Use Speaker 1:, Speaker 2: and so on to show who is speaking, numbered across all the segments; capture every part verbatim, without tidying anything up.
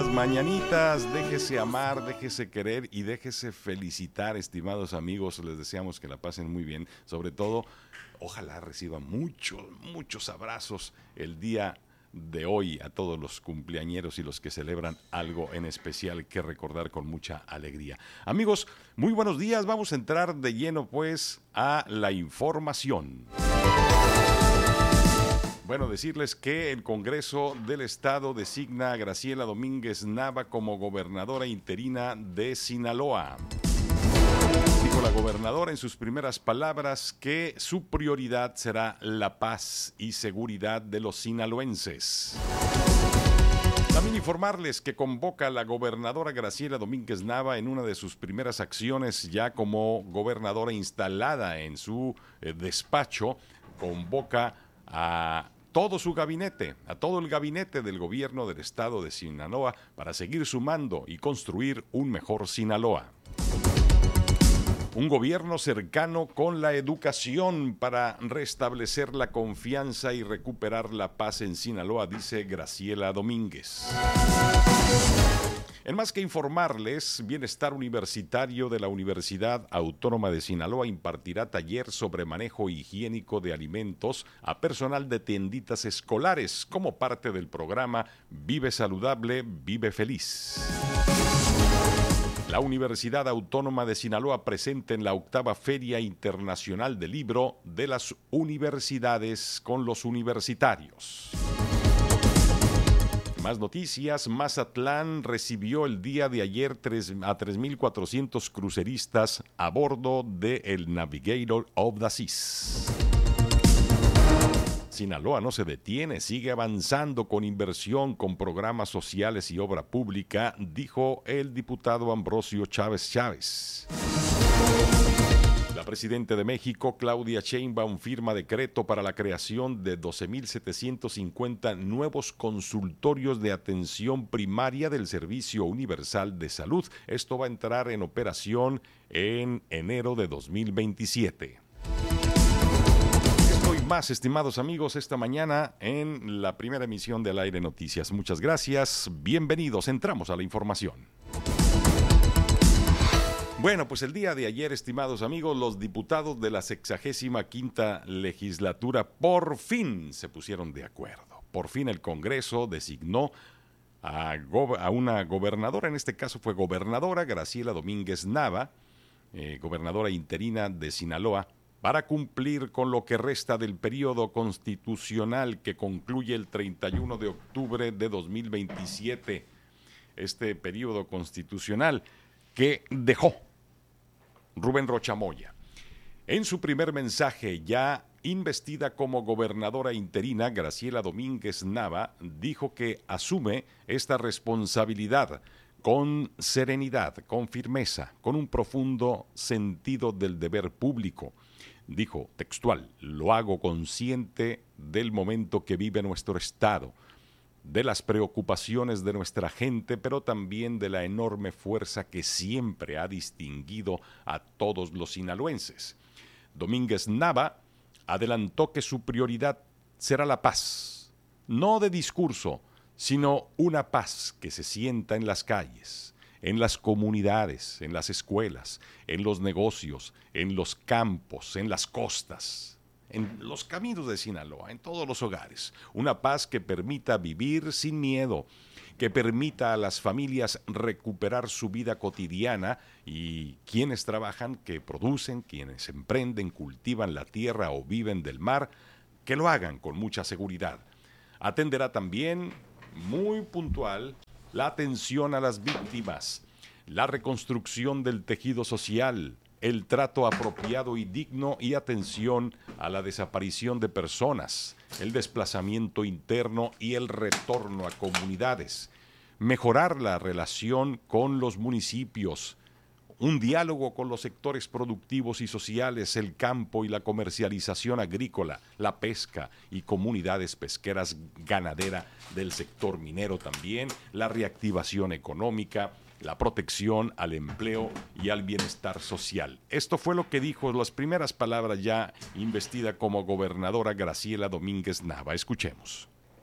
Speaker 1: las mañanitas, déjese amar, déjese querer y déjese felicitar, estimados amigos. Les deseamos que la pasen muy bien. Sobre todo, ojalá reciban muchos, muchos abrazos el día de hoy a todos los cumpleañeros y los que celebran algo en especial que recordar con mucha alegría. Amigos, muy buenos días. Vamos a entrar de lleno pues a la información. Bueno, decirles que el Congreso del Estado designa a Graciela Domínguez Nava como gobernadora interina de Sinaloa. Dijo la gobernadora en sus primeras palabras que su prioridad será la paz y seguridad de los sinaloenses. También informarles que convoca a la gobernadora Graciela Domínguez Nava en una de sus primeras acciones ya como gobernadora instalada en su eh, despacho, convoca a todo su gabinete, a todo el gabinete del gobierno del estado de Sinaloa para seguir sumando y construir un mejor Sinaloa. Un gobierno cercano con la educación para restablecer la confianza y recuperar la paz en Sinaloa, dice Graciela Domínguez. En más que informarles, Bienestar Universitario de la Universidad Autónoma de Sinaloa impartirá taller sobre manejo higiénico de alimentos a personal de tienditas escolares como parte del programa Vive Saludable, Vive Feliz. La Universidad Autónoma de Sinaloa presenta en la octava Feria Internacional del Libro de las Universidades con los universitarios. Más noticias, Mazatlán recibió el día de ayer a tres mil cuatrocientos cruceristas a bordo de el Navigator of the Seas. Sinaloa no se detiene, sigue avanzando con inversión, con programas sociales y obra pública, dijo el diputado Ambrosio Chávez Chávez. La presidenta de México, Claudia Sheinbaum, firma decreto para la creación de doce mil setecientos cincuenta nuevos consultorios de atención primaria del Servicio Universal de Salud. Esto va a entrar en operación en enero de dos mil veintisiete. Esto y más, estimados amigos, esta mañana en la primera emisión de Al Aire Noticias. Muchas gracias, bienvenidos, entramos a la información. Bueno, pues el día de ayer, estimados amigos, los diputados de la sexagésima quinta legislatura por fin se pusieron de acuerdo. Por fin el Congreso designó a, go- a una gobernadora, en este caso fue gobernadora Graciela Domínguez Nava, eh, gobernadora interina de Sinaloa, para cumplir con lo que resta del periodo constitucional que concluye el treinta y uno de octubre de dos mil veintisiete. Este periodo constitucional que dejó Rubén Rocha Moya. En su primer mensaje, ya investida como gobernadora interina, Graciela Domínguez Nava dijo que asume esta responsabilidad con serenidad, con firmeza, con un profundo sentido del deber público. Dijo textual: lo hago consciente del momento que vive nuestro Estado, de las preocupaciones de nuestra gente, pero también de la enorme fuerza que siempre ha distinguido a todos los sinaloenses. Domínguez Nava adelantó que su prioridad será la paz, no de discurso, sino una paz que se sienta en las calles, en las comunidades, en las escuelas, en los negocios, en los campos, en las costas, en los caminos de Sinaloa, en todos los hogares. Una paz que permita vivir sin miedo, que permita a las familias recuperar su vida cotidiana y quienes trabajan, que producen, quienes emprenden, cultivan la tierra o viven del mar, que lo hagan con mucha seguridad. Atenderá también, muy puntual, la atención a las víctimas, la reconstrucción del tejido social, el trato apropiado y digno y atención a la desaparición de personas, el desplazamiento interno y el retorno a comunidades, mejorar la relación con los municipios, un diálogo con los sectores productivos y sociales, el campo y la comercialización agrícola, la pesca y comunidades pesqueras ganadera del sector minero también, la reactivación económica, la protección al empleo y al bienestar social. Esto fue lo que dijo las primeras palabras ya investida como gobernadora Graciela Domínguez Nava. Escuchemos.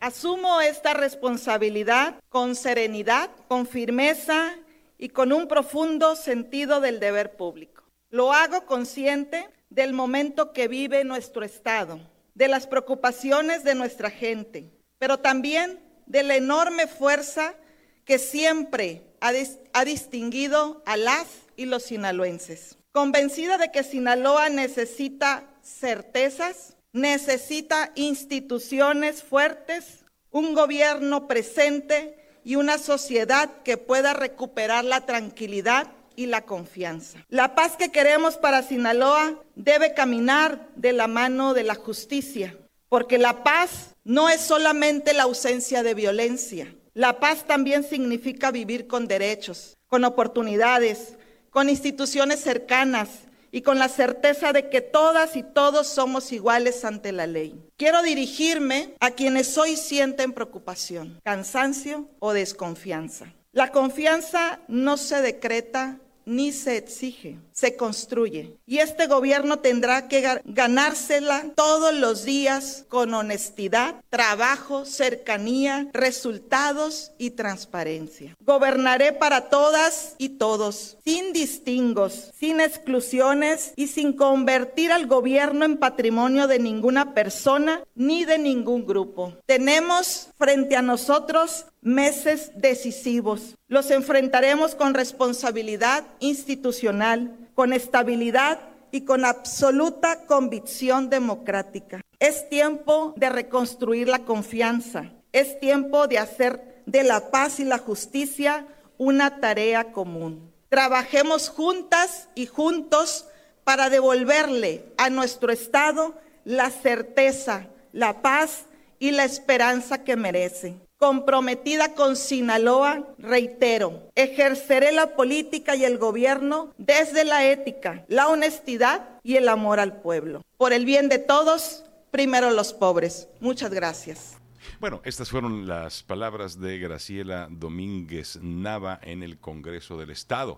Speaker 2: Asumo esta responsabilidad con serenidad, con firmeza y con un profundo sentido del deber público. Lo hago consciente del momento que vive nuestro Estado, de las preocupaciones de nuestra gente, pero también de la enorme fuerza que siempre ha, dis- ha distinguido a las y los sinaloenses. Convencida de que Sinaloa necesita certezas, necesita instituciones fuertes, un gobierno presente y una sociedad que pueda recuperar la tranquilidad y la confianza. La paz que queremos para Sinaloa debe caminar de la mano de la justicia, porque la paz no es solamente la ausencia de violencia. La paz también significa vivir con derechos, con oportunidades, con instituciones cercanas y con la certeza de que todas y todos somos iguales ante la ley. Quiero dirigirme a quienes hoy sienten preocupación, cansancio o desconfianza. La confianza no se decreta ni se exige, se construye. Y este gobierno tendrá que ganársela todos los días con honestidad, trabajo, cercanía, resultados y transparencia. Gobernaré para todas y todos, sin distingos, sin exclusiones y sin convertir al gobierno en patrimonio de ninguna persona ni de ningún grupo. Tenemos frente a nosotros meses decisivos. Los enfrentaremos con responsabilidad institucional, con estabilidad y con absoluta convicción democrática. Es tiempo de reconstruir la confianza. Es tiempo de hacer de la paz y la justicia una tarea común. Trabajemos juntas y juntos para devolverle a nuestro Estado la certeza, la paz y la esperanza que merece. Comprometida con Sinaloa, reitero, ejerceré la política y el gobierno desde la ética, la honestidad y el amor al pueblo. Por el bien de todos, primero los pobres. Muchas gracias.
Speaker 1: Bueno, estas fueron las palabras de Graciela Domínguez Nava en el Congreso del Estado.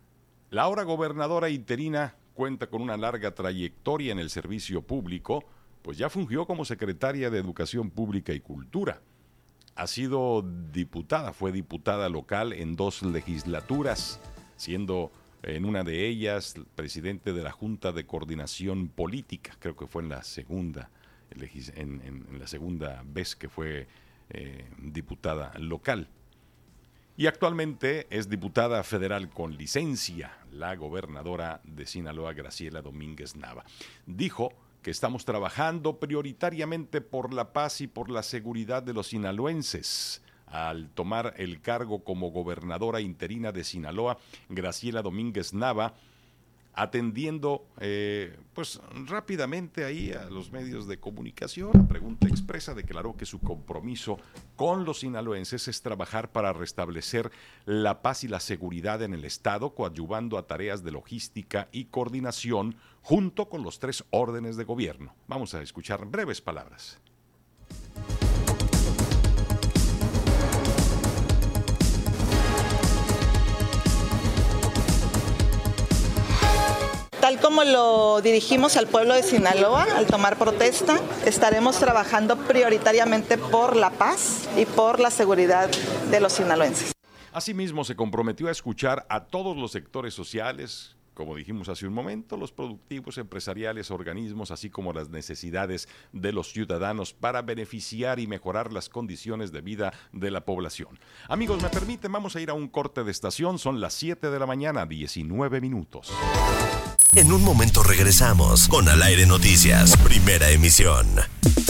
Speaker 1: La ahora gobernadora interina cuenta con una larga trayectoria en el servicio público, pues ya fungió como secretaria de Educación Pública y Cultura. Ha sido diputada, fue diputada local en dos legislaturas, siendo en una de ellas presidente de la Junta de Coordinación Política, creo que fue en la segunda, en, en, en la segunda vez que fue eh, diputada local. Y actualmente es diputada federal con licencia, la gobernadora de Sinaloa, Graciela Domínguez Nava. Dijo que estamos trabajando prioritariamente por la paz y por la seguridad de los sinaloenses. Al tomar el cargo como gobernadora interina de Sinaloa, Graciela Domínguez Nava, atendiendo eh, pues rápidamente ahí a los medios de comunicación, a pregunta expresa, declaró que su compromiso con los sinaloenses es trabajar para restablecer la paz y la seguridad en el Estado, coadyuvando a tareas de logística y coordinación junto con los tres órdenes de gobierno. Vamos a escuchar breves palabras.
Speaker 2: Tal como lo dirigimos al pueblo de Sinaloa al tomar protesta, estaremos trabajando prioritariamente por la paz y por la seguridad de los sinaloenses.
Speaker 1: Asimismo, se comprometió a escuchar a todos los sectores sociales, como dijimos hace un momento, los productivos, empresariales, organismos, así como las necesidades de los ciudadanos para beneficiar y mejorar las condiciones de vida de la población. Amigos, me permiten, vamos a ir a un corte de estación, son las siete de la mañana, diecinueve minutos.
Speaker 3: En un momento regresamos con Al Aire Noticias, primera emisión.